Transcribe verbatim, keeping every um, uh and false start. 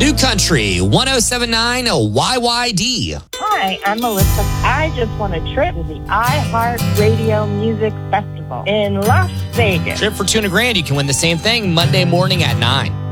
New Country, one oh seven point nine Y Y D. Hi, I'm Melissa. I just won a trip to the iHeartRadio Music Festival in Las Vegas. Trip for two hundred grand. You can win the same thing Monday morning at nine.